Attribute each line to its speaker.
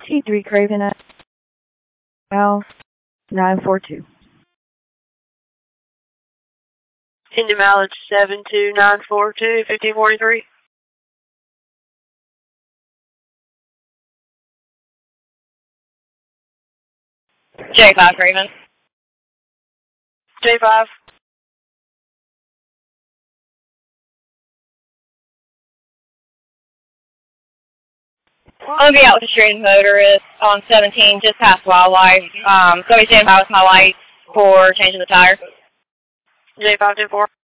Speaker 1: T3 Craven at 942.
Speaker 2: Engine mileage 72942, 1543.
Speaker 3: J5 Craven.
Speaker 2: J5.
Speaker 3: I'm going to be out with a strange motorist on 17, just past Wildlife. So he's standing by with my lights for changing the tire.
Speaker 2: J524.